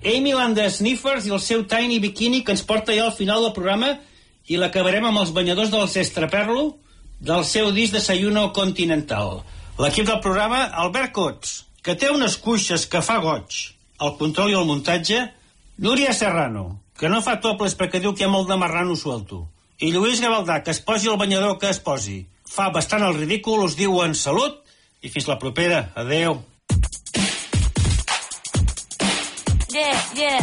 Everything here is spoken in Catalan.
Amy and the Sniffers i el seu Tiny Bikini, que ens porta ja al final del programa, i l'acabarem amb els banyadors dels Estraperlo, del seu disc Desayuno Continental. L'equip del programa, Albert Cots, que té unes cuixes que fa goig, el control i el muntatge, Núria Serrano, que no fa toples perquè diu que hi ha molt de marrano suelto, i Lluís Gavaldà, que es posi el banyador que es posi. Fa bastant el ridícul, us diuen salut, i fins la propera. Adeu. Yeah, yeah.